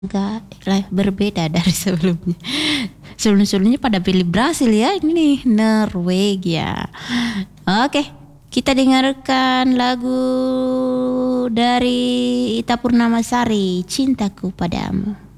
agak berbeda dari sebelumnya. Sebelum-sebelumnya pada pilih Brasil ya, ini nih Norwegia. Oke, kita dengarkan lagu dari Ita Purnamasari, Cintaku Padamu.